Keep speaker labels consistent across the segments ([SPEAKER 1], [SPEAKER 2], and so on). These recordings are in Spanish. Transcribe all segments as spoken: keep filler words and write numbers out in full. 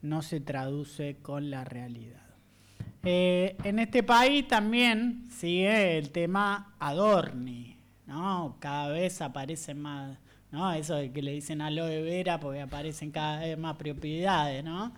[SPEAKER 1] no se traduce con la realidad. Eh, en este país también sigue el tema Adorni, ¿no? Cada vez aparecen más, ¿no? Eso de que le dicen aloe vera porque aparecen cada vez más propiedades, ¿no?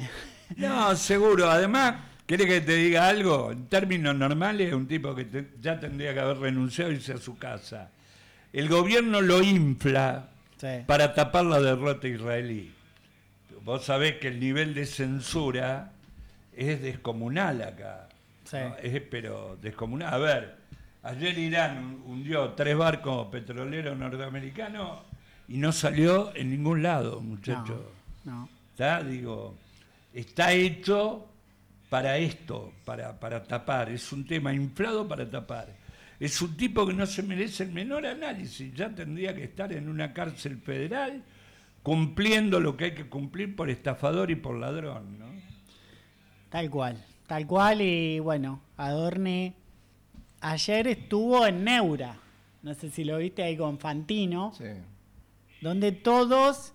[SPEAKER 2] No, seguro. Además, ¿querés que te diga algo? En términos normales, es un tipo que te, ya tendría que haber renunciado y irse a su casa. El gobierno lo infla sí. para tapar la derrota israelí. Vos sabés que el nivel de censura es descomunal acá. Sí. ¿No? Es, pero descomunal. A ver, ayer Irán hundió tres barcos petroleros norteamericanos y no salió en ningún lado, muchachos.
[SPEAKER 1] No, no.
[SPEAKER 2] ¿Está? Digo, está hecho para esto, para, para tapar. Es un tema inflado para tapar. Es un tipo que no se merece el menor análisis. Ya tendría que estar en una cárcel federal cumpliendo lo que hay que cumplir por estafador y por ladrón, ¿no?
[SPEAKER 1] Tal cual, tal cual. Y bueno, Adorni ayer estuvo en Neura, no sé si lo viste ahí con Fantino, sí. donde todos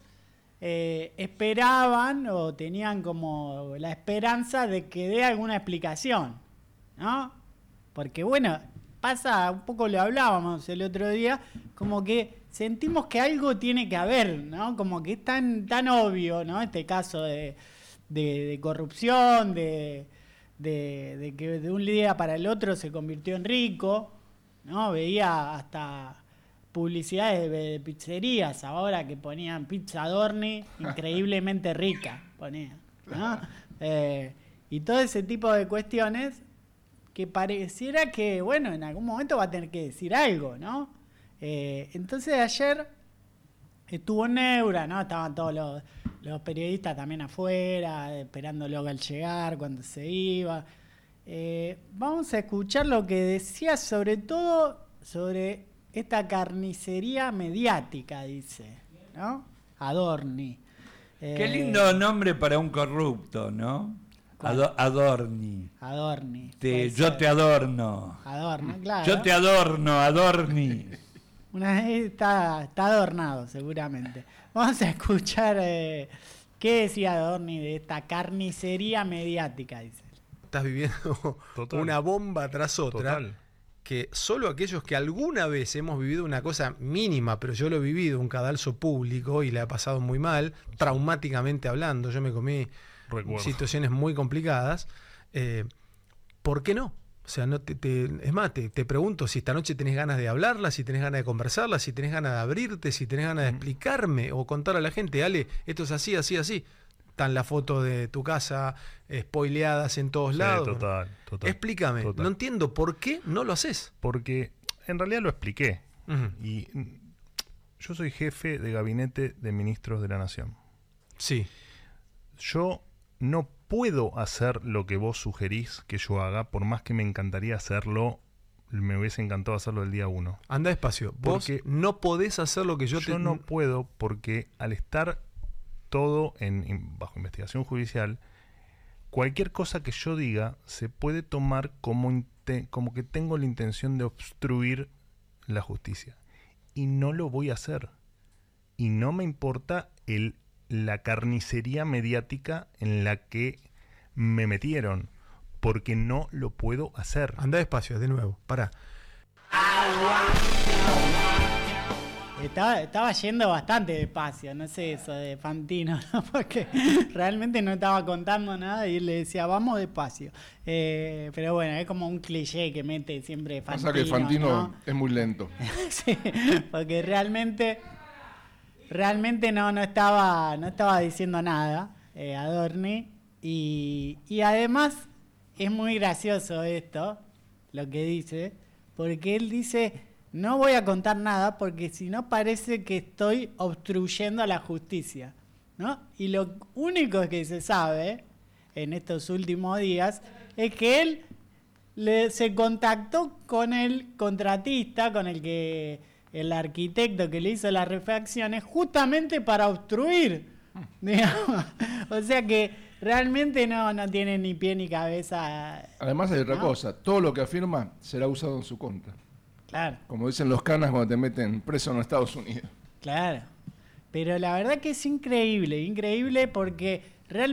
[SPEAKER 1] eh, esperaban o tenían como la esperanza de que dé alguna explicación, ¿no? Porque bueno, pasa, un poco lo hablábamos el otro día, como que sentimos que algo tiene que haber, ¿no? Como que es tan, tan obvio, ¿no? Este caso de... De, de corrupción, de, de, de que de un día para el otro se convirtió en rico, ¿no? Veía hasta publicidades de, de pizzerías ahora que ponían pizza Adorni, increíblemente rica, ponían, ¿no? Eh, y todo ese tipo de cuestiones que pareciera que, bueno, en algún momento va a tener que decir algo, ¿no? Eh, entonces ayer estuvo en Neura, ¿no? Estaban todos los... Los periodistas también afuera, esperándolo al llegar, cuando se iba. Eh, vamos a escuchar lo que decía, sobre todo sobre esta carnicería mediática, dice, ¿no? Adorni. Eh,
[SPEAKER 2] Qué lindo nombre para un corrupto, ¿no? Ado- Adorni.
[SPEAKER 1] Adorni.
[SPEAKER 2] Te, yo ser. te adorno.
[SPEAKER 1] Adorno, claro.
[SPEAKER 2] Yo te adorno, Adorni.
[SPEAKER 1] Una, está, está adornado, seguramente. Vamos a escuchar eh, qué decía Adorni de esta carnicería mediática, dice.
[SPEAKER 3] Estás viviendo Total. una bomba tras otra. Total. Que solo aquellos que alguna vez hemos vivido una cosa mínima, pero yo lo he vivido, un cadalso público, y le ha pasado muy mal, traumáticamente hablando, yo me comí Recuerdo. situaciones muy complicadas, eh, ¿por qué no? O sea, no te, te, es más, te, te pregunto si esta noche tenés ganas de hablarla, si tenés ganas de conversarla, si tenés ganas de abrirte, si tenés ganas de explicarme o contar a la gente, Ale, esto es así, así, así. Están las fotos de tu casa spoileadas en todos
[SPEAKER 4] sí,
[SPEAKER 3] lados.
[SPEAKER 4] Total, total.
[SPEAKER 3] Explícame,
[SPEAKER 4] total.
[SPEAKER 3] no entiendo por qué no lo haces.
[SPEAKER 4] Porque en realidad lo expliqué.
[SPEAKER 3] Uh-huh.
[SPEAKER 4] Y yo soy jefe de gabinete de ministros de la Nación.
[SPEAKER 3] Sí.
[SPEAKER 4] Yo no puedo hacer lo que vos sugerís que yo haga, por más que me encantaría hacerlo, me hubiese encantado hacerlo el día uno.
[SPEAKER 3] Anda despacio. Vos
[SPEAKER 4] porque
[SPEAKER 3] no podés hacer lo que yo,
[SPEAKER 4] yo te... no puedo, porque al estar todo en, en, bajo investigación judicial, cualquier cosa que yo diga se puede tomar como, inte, como que tengo la intención de obstruir la justicia. Y no lo voy a hacer. Y no me importa el la carnicería mediática en la que me metieron, porque no lo puedo hacer.
[SPEAKER 3] Anda despacio, de nuevo, pará.
[SPEAKER 1] Estaba, estaba yendo bastante despacio, no sé eso de Fantino, ¿no? Porque realmente no estaba contando nada y él le decía, vamos despacio. Eh, pero bueno, es como un cliché que mete siempre Fantino.
[SPEAKER 5] Pasa que Fantino, ¿no? Es muy lento.
[SPEAKER 1] Sí, porque realmente... Realmente no, no estaba, no estaba diciendo nada, eh, Adorni, y, y además es muy gracioso esto, lo que dice, porque él dice, no voy a contar nada porque si no parece que estoy obstruyendo a la justicia, ¿no? Y lo único que se sabe en estos últimos días es que él le, se contactó con el contratista, con el que... el arquitecto que le hizo las refacciones justamente para obstruir, digamos. O sea que realmente no, no tiene ni pie ni cabeza.
[SPEAKER 5] Además hay otra
[SPEAKER 1] ¿no?
[SPEAKER 5] cosa, todo lo que afirma será usado en su contra.
[SPEAKER 1] Claro.
[SPEAKER 5] Como dicen los canas cuando te meten preso en los Estados Unidos.
[SPEAKER 1] Claro. Pero la verdad que es increíble, increíble porque